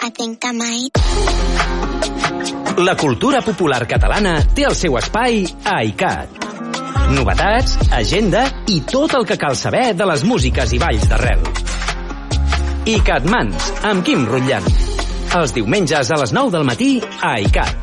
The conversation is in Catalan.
I think I might. La cultura popular catalana té el seu espai a ICAT. Novetats, agenda i tot el que cal saber de les músiques i balls d'arrel. ICAT Mans, amb Quim Rutllant. Els diumenges a les 9 del matí a ICAT.